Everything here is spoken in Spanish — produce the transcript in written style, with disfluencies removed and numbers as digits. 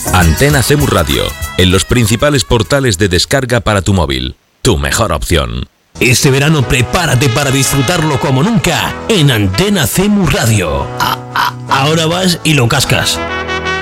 Antena CEMU Radio, en los principales portales de descarga para tu móvil. Tu mejor opción. Este verano prepárate para disfrutarlo como nunca en Antena CEMU Radio. Ahora vas y lo cascas.